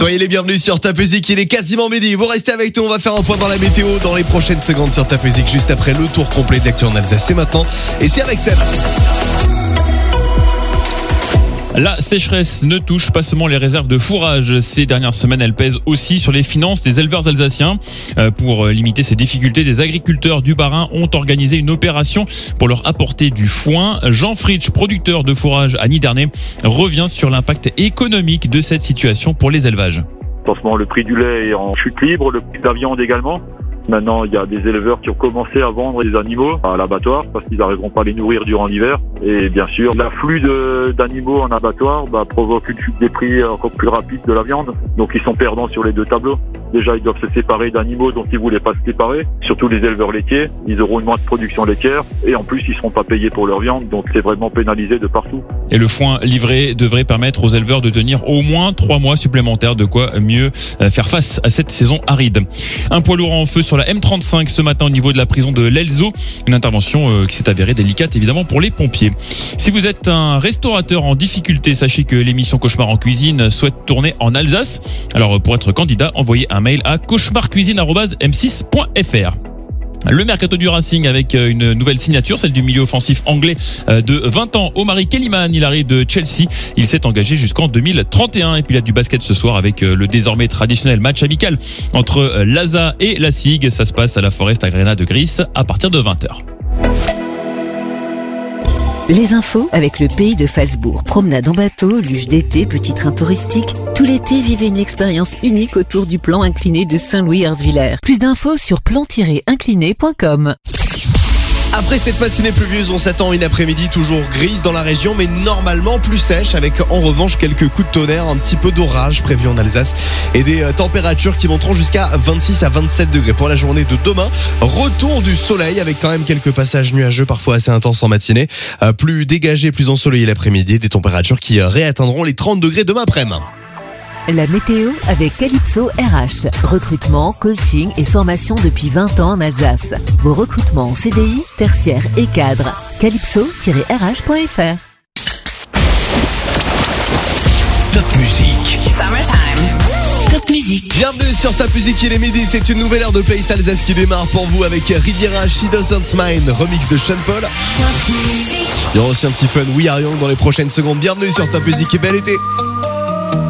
Soyez les bienvenus sur Top Music, il est quasiment midi. Vous restez avec nous, on va faire un point dans la météo dans les prochaines secondes sur Top Music, juste après le tour complet de l'actu en Alsace. C'est maintenant, et c'est avec Seb. La sécheresse ne touche pas seulement les réserves de fourrage. Ces dernières semaines, elle pèse aussi sur les finances des éleveurs alsaciens. Pour limiter ces difficultés, des agriculteurs du Bas-Rhin ont organisé une opération pour leur apporter du foin. Jean Fritsch, producteur de fourrage à Niderney, revient sur l'impact économique de cette situation pour les élevages. En ce moment, le prix du lait est en chute libre, le prix de la viande également. Maintenant, il y a des éleveurs qui ont commencé à vendre des animaux à l'abattoir parce qu'ils n'arriveront pas à les nourrir durant l'hiver. Et bien sûr, l'afflux d'animaux en abattoir provoque une chute des prix encore plus rapide de la viande. Donc ils sont perdants sur les deux tableaux. Déjà, ils doivent se séparer d'animaux dont ils ne voulaient pas se séparer. Surtout les éleveurs laitiers, ils auront une moins de production laitière. Et en plus, ils ne seront pas payés pour leur viande. Donc c'est vraiment pénalisé de partout. Et le foin livré devrait permettre aux éleveurs de tenir au moins 3 mois supplémentaires, de quoi mieux faire face à cette saison aride. Un poids lourd en feu sur la M35 ce matin au niveau de la prison de l'Elzo. Une intervention qui s'est avérée délicate évidemment pour les pompiers. Si vous êtes un restaurateur en difficulté, sachez que l'émission Cauchemar en cuisine souhaite tourner en Alsace. Alors pour être candidat, envoyez un mail à cauchemarcuisine@m6.fr. Le mercato du Racing avec une nouvelle signature, celle du milieu offensif anglais de 20 ans, Omari Kellyman. Il arrive de Chelsea, il s'est engagé jusqu'en 2031. Et puis il y a du basket ce soir avec le désormais traditionnel match amical entre l'ASA et la SIG. Ça se passe à la Forest Agrena de Gris à partir de 20h. Les infos avec le pays de Falsbourg. Promenade en bateau, luge d'été, petit train touristique. Tout l'été, vivez une expérience unique autour du plan incliné de Saint-Louis-Herzviller. Plus d'infos sur plan-incliné.com. Après cette matinée pluvieuse, on s'attend à une après-midi toujours grise dans la région, mais normalement plus sèche, avec en revanche quelques coups de tonnerre, un petit peu d'orage prévu en Alsace et des températures qui monteront jusqu'à 26 à 27 degrés pour la journée de demain. Retour du soleil avec quand même quelques passages nuageux, parfois assez intenses en matinée, plus dégagé, plus ensoleillé l'après-midi, des températures qui réatteindront les 30 degrés demain après-midi. La météo avec Calypso RH. Recrutement, coaching et formation depuis 20 ans en Alsace. Vos recrutements en CDI, tertiaire et cadre. calypso-rh.fr. Top Music. Summertime. Top Music. Bienvenue sur Top Music, il est midi, c'est une nouvelle heure de playlist Alsace qui démarre pour vous avec Riviera, She Doesn't Mind, remix de Sean Paul. Il y aura aussi un petit fun We Are Young dans les prochaines secondes. Bienvenue sur Top Music et bel été.